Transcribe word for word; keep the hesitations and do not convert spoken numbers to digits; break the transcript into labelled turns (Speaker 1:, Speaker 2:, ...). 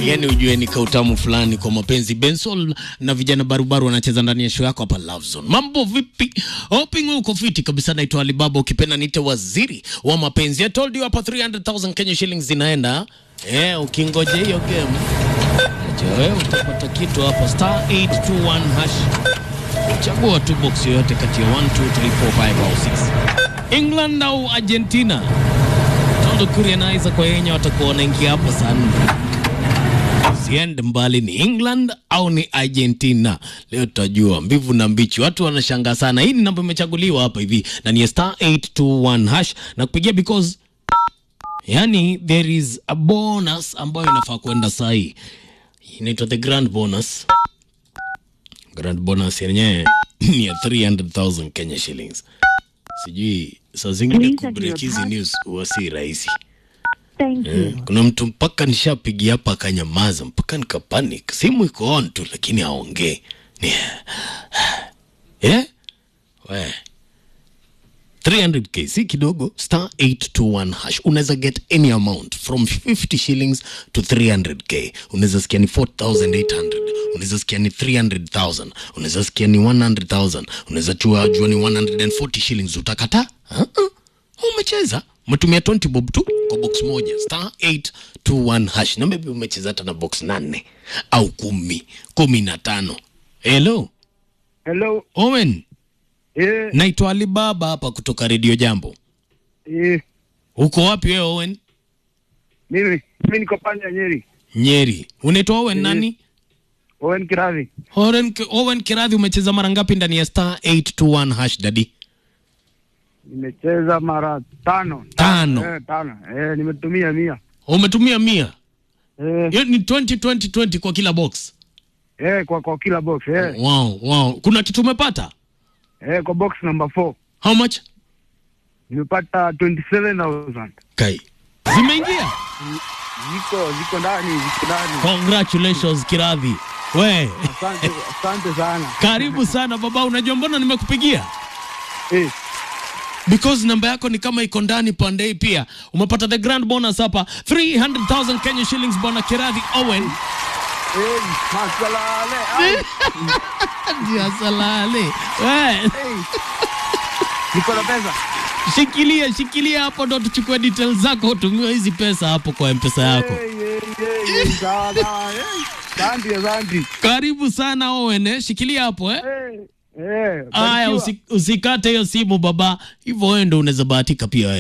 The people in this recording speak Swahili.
Speaker 1: Yani ujue ni kautamu fulani kwa mapenzi. Bensol na vijana barubaru wanacheza ndani ya show yako hapa Love Zone. Mambo vipi? Hoping uko fiti kabisa. Naitwa Alibaba, ukipenda niite waziri wa mapenzi. I told you hapa three hundred thousand Kenya shillings zinaenda. Eh, ukingoje hiyo game. Wewe utapata kitu hapa star eight two one hash. Chagua tu box yoyote kati ya one two three four five au six. England au Argentina? Tondo Kurianaiza kwa yenye watakuwa wanaingia hapo sana. Siende mbali, ni England au ni Argentina. Leo tutajua mbivu na mbichi. Watu wanashangaa sana. Hii ni namba imechaguliwa hapa hivi na ni star eight two one hash na kupigia because yani there is a bonus ambayo inafaa kwenda sahi. Inaitwa the grand bonus. Grand bonus yenyewe ni ya three hundred thousand Kenya shillings. Sijui saa zingine kubreak hizi news huwa si rahisi.
Speaker 2: Thank you.
Speaker 1: Eh, kuna mtu mpaka nishapigia hapa akanyamaza mpaka nikapanic. Simu iko on tu lakini haongei. Eh? We. three hundred K si kidogo. Star eight two one hash. Unaweza get any amount from fifty shillings to three hundred K. Unaweza sikia ni four thousand eight hundred. Unaweza sikia ni three hundred thousand. Unaweza sikia ni one hundred thousand. Unaweza chua jua ni one hundred forty shillings. Utakata? Uh-uh. Umecheza? Umetumia twenty bob tu kwa box moja. Star eight two one hash. Na maybe umecheza hata na box nane au kumi, kumi na tano. Hello.
Speaker 3: Hello.
Speaker 1: Owen.
Speaker 3: Eh.
Speaker 1: Naitwa Alibaba hapa kutoka Radio Jambo.
Speaker 3: Eh.
Speaker 1: Uko wapi wewe Owen?
Speaker 3: Mimi mimi niko panya Nyeri.
Speaker 1: Nyeri. Unaitwa Owen nani?
Speaker 3: Owen Kiradhi.
Speaker 1: Owen Owen Kiradhi, umecheza mara ngapi ndani ya star eight two one hash daddy?
Speaker 3: Nimecheza mara tano.
Speaker 1: Tano.
Speaker 3: Eh, tano. Eh, nimetumia mia.
Speaker 1: Umetumia mia?
Speaker 3: Eh.
Speaker 1: Hiyo ni twenty twenty twenty kwa kila box.
Speaker 3: Eh, kwa kwa kila box, eh.
Speaker 1: Wow, wow. Kuna kitu umepata?
Speaker 3: Eh, kwa box number four.
Speaker 1: How much?
Speaker 3: Nimepata twenty-seven thousand.
Speaker 1: Kai. Zimeingia?
Speaker 3: Ziko ziko ndani, ziko ndani.
Speaker 1: Congratulations Kiradhi. We.
Speaker 3: Asante, asante sana.
Speaker 1: Karibu sana baba, unajua mbona nimekupigia?
Speaker 3: Eh.
Speaker 1: Because namba yako ni kama iko ndani pande pia. Umepata the grand bonus hapa three hundred thousand Kenya shillings bwana Kiradhi Owen.
Speaker 3: Eh, masalale.
Speaker 1: Ndio salale. We.
Speaker 3: Niko na pesa.
Speaker 1: Shikilia, shikilia hapo ndo tuchukue details zako, utumie hizi pesa hapo kwa M-Pesa yako.
Speaker 3: Eh, eh, eh, sawa. Asante, asante.
Speaker 1: Karibu sana Owen, eh? Shikilia hapo eh.
Speaker 3: Eh. Eh.
Speaker 1: Aya, usi, usikate hiyo simu baba. Hivyo wewe ndo unaweza bahatika pia.